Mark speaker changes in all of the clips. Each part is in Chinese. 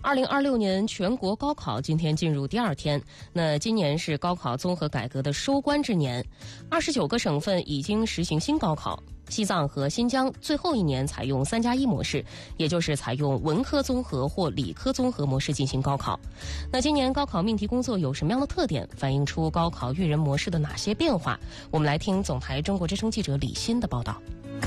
Speaker 1: 2026年全国高考今天进入第2天，那今年是高考综合改革的收官之年，29个省份已经实行新高考。西藏和新疆最后一年采用3+1模式，也就是采用文科综合或理科综合模式进行高考。那今年高考命题工作有什么样的特点，反映出高考育人模式的哪些变化？我们来听总台中国之声记者李欣的报道。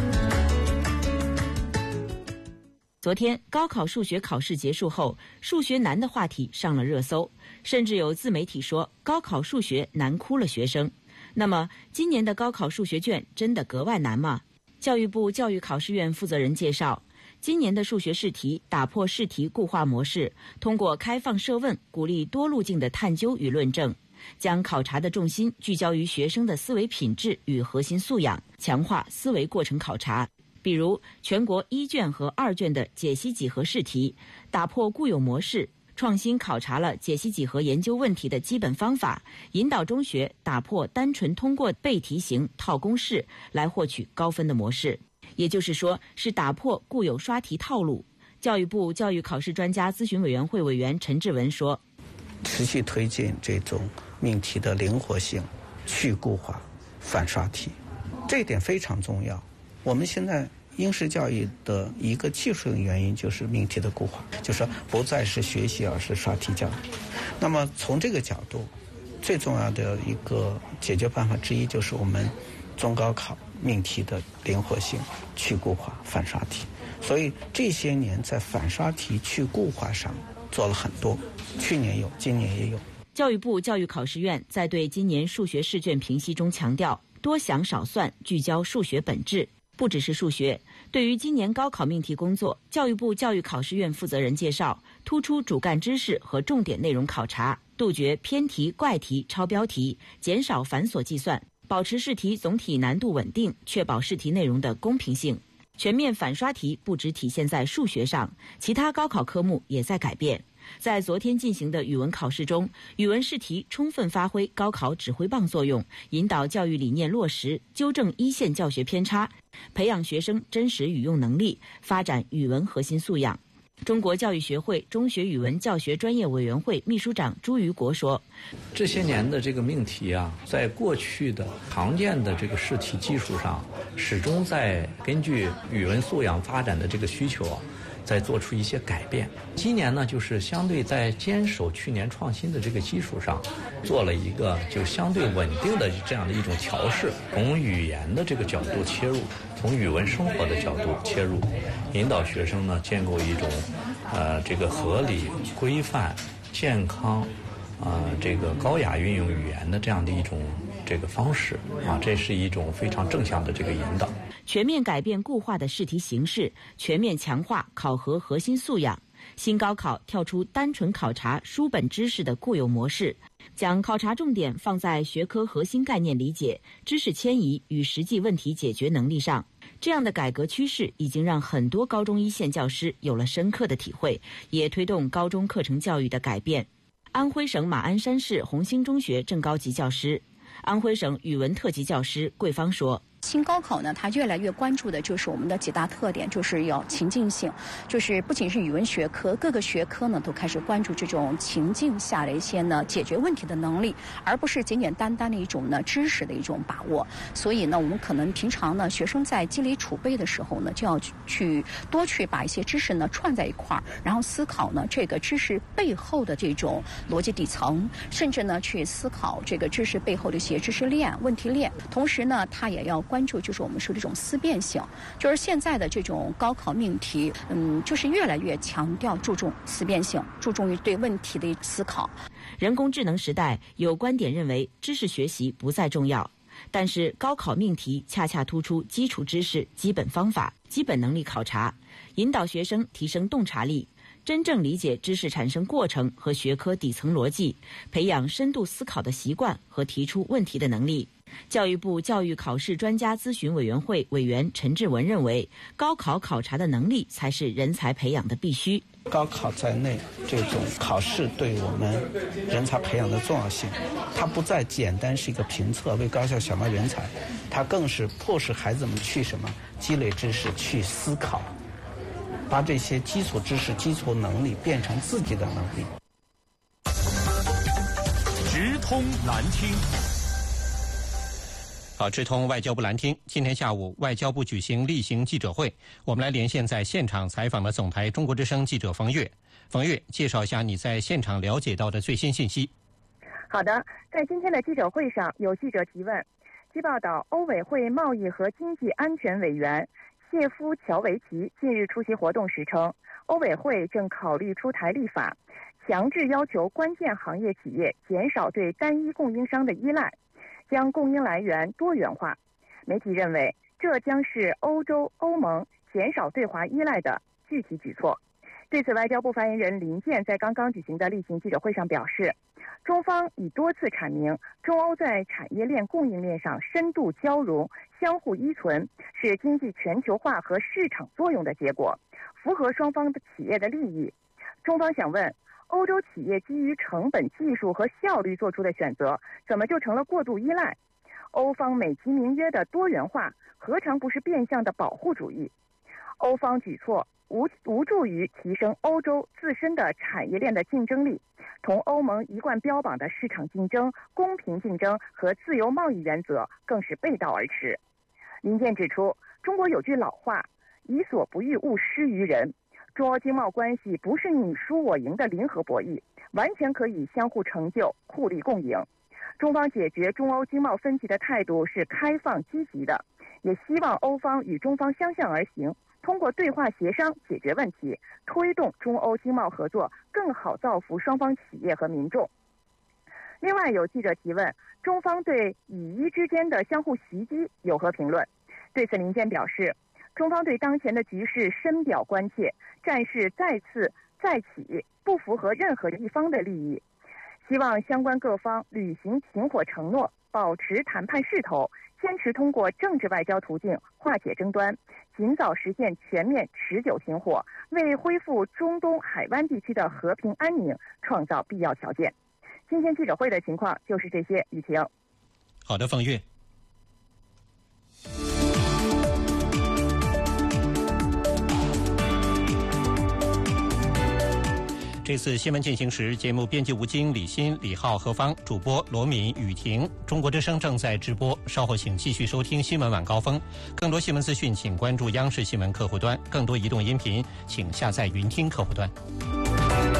Speaker 2: 昨天高考数学考试结束后，数学难的话题上了热搜，甚至有自媒体说高考数学难哭了学生。那么今年的高考数学卷真的格外难吗？教育部教育考试院负责人介绍，今年的数学试题打破试题固化模式，通过开放设问，鼓励多路径的探究与论证，将考察的重心聚焦于学生的思维品质与核心素养，强化思维过程考察。比如全国1卷和2卷的解析几何试题，打破固有模式，创新考察了解析几何研究问题的基本方法，引导中学打破单纯通过背题型套公式来获取高分的模式，也就是说是打破固有刷题套路。教育部教育考试专家咨询委员会委员陈志文说，
Speaker 3: 持续推进这种命题的灵活性，去固化，反刷题，这一点非常重要。我们现在应试教育的一个技术性原因就是命题的固化，就是说不再是学习，而是刷题教育。那么从这个角度，最重要的一个解决办法之一就是我们中高考命题的灵活性，去固化，反刷题。所以这些年在反刷题去固化上做了很多，去年有，今年也有。
Speaker 2: 教育部教育考试院在对今年数学试卷评析中强调，多想少算，聚焦数学本质。不只是数学，对于今年高考命题工作，教育部教育考试院负责人介绍，突出主干知识和重点内容考察，杜绝偏题、怪题、超标题，减少繁琐计算，保持试题总体难度稳定，确保试题内容的公平性。全面反刷题不只体现在数学上，其他高考科目也在改变。在昨天进行的语文考试中，语文试题充分发挥高考指挥棒作用，引导教育理念落实，纠正一线教学偏差，培养学生真实语用能力，发展语文核心素养。中国教育学会中学语文教学专业委员会秘书长朱于国说，
Speaker 4: 这些年的这个命题啊，在过去的常见的这个试题基础上，始终在根据语文素养发展的这个需求啊，再做出一些改变。今年呢，就是相对在坚守去年创新的这个基础上，做了一个就相对稳定的这样的一种调试，从语言的这个角度切入，从语文生活的角度切入，引导学生呢建构一种这个合理、规范、健康这个高雅运用语言的这样的一种这个方式啊，这是一种非常正向的这个引导。
Speaker 2: 全面改变固化的试题形式，全面强化考核核心素养。新高考跳出单纯考察书本知识的固有模式，将考察重点放在学科核心概念理解、知识迁移与实际问题解决能力上。这样的改革趋势已经让很多高中一线教师有了深刻的体会，也推动高中课程教育的改变。安徽省马鞍山市红星中学正高级教师、安徽省语文特级教师桂芳说，
Speaker 5: 新高考呢，它越来越关注的就是我们的几大特点，就是要情境性，就是不仅是语文学科，各个学科呢都开始关注这种情境下的一些呢解决问题的能力，而不是简简单单的一种呢知识的一种把握。所以呢，我们可能平常呢，学生在积累储备的时候呢，就要多去把一些知识呢串在一块儿，然后思考呢这个知识背后的这种逻辑底层，甚至呢去思考这个知识背后的一些知识链、问题链。同时呢，它也要关注就是我们说这种思辨性，就是现在的这种高考命题，就是越来越强调注重思辨性，注重于对问题的思考。
Speaker 2: 人工智能时代，有观点认为知识学习不再重要，但是高考命题恰恰突出基础知识、基本方法、基本能力考察，引导学生提升洞察力，真正理解知识产生过程和学科底层逻辑，培养深度思考的习惯和提出问题的能力。教育部教育考试专家咨询委员会委员陈志文认为，高考考察的能力才是人才培养的必须。
Speaker 3: 高考在内，这种考试对我们人才培养的重要性，它不再简单是一个评测为高校选拔人才，它更是迫使孩子们去什么积累知识，去思考， 把这些基础知识、基础能力变成自己的能力。
Speaker 6: 直通蓝厅。
Speaker 7: 好，直通外交部蓝厅。今天下午，外交部举行例行记者会，我们来连线在现场采访的总台中国之声记者冯月。冯月，介绍一下你在现场了解到的最新信息。
Speaker 8: 好的，在今天的记者会上，有记者提问。据报道，欧委会贸易和经济安全委员谢夫乔维奇近日出席活动时称，欧委会正考虑出台立法，强制要求关键行业企业减少对单一供应商的依赖，将供应来源多元化。媒体认为，这将是欧盟减少对华依赖的具体举措。对此，外交部发言人林健在刚刚举行的例行记者会上表示，中方已多次阐明，中欧在产业链供应链上深度交融、相互依存，是经济全球化和市场作用的结果，符合双方的企业的利益。中方想问，欧洲企业基于成本、技术和效率做出的选择，怎么就成了过度依赖？欧方美其名曰的多元化，何尝不是变相的保护主义？欧方举措无助于提升欧洲自身的产业链的竞争力，同欧盟一贯标榜的市场竞争、公平竞争和自由贸易原则更是背道而驰。林健指出，中国有句老话，己所不欲，勿施于人。中欧经贸关系不是你输我赢的零和博弈，完全可以相互成就、互利共赢。中方解决中欧经贸分歧的态度是开放积极的，也希望欧方与中方相向而行，通过对话协商解决问题，推动中欧经贸合作更好造福双方企业和民众。另外，有记者提问，中方对以伊之间的相互袭击有何评论？对此，林健表示，中方对当前的局势深表关切，战事再起，不符合任何一方的利益。希望相关各方履行停火承诺，保持谈判势头，坚持通过政治外交途径化解争端，尽早实现全面持久停火，为恢复中东海湾地区的和平安宁创造必要条件。今天记者会的情况就是这些，雨晴。
Speaker 7: 好的，冯月。这次新闻进行时，节目编辑吴京、李欣、李浩、何芳，主播罗敏、雨婷。中国之声正在直播，稍后请继续收听新闻晚高峰。更多新闻资讯，请关注央视新闻客户端；更多移动音频，请下载云听客户端。